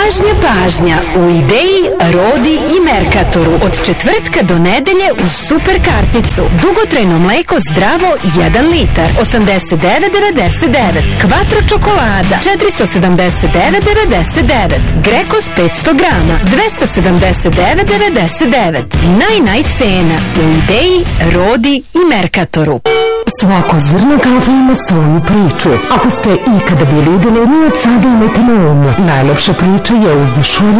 Pažnja, pažnja, u Ideji, Rodi i Merkatoru od četvrtka do nedelje uz super karticu. Dugotrajno mleko zdravo 1 litar 89,99, Quattro čokolada 479,99, Grekos 500 grama 279,99. Naj cena u Ideji, Rodi i Merkatoru. Svako zrno kafe ima svoju priču. Ako ste ikada bili u dilemi, od sada imajte na umu. Najlepša priča je uz šolju